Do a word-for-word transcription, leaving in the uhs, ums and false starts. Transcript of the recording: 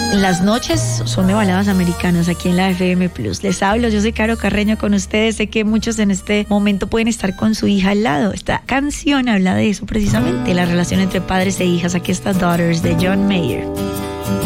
Las noches son de baladas americanas aquí en la F M Plus. Les hablo, yo soy Caro Carreño con ustedes. Sé que muchos en este momento pueden estar con su hija al lado. Esta canción habla de eso precisamente, la relación entre padres e hijas. Aquí está Daughters de John Mayer.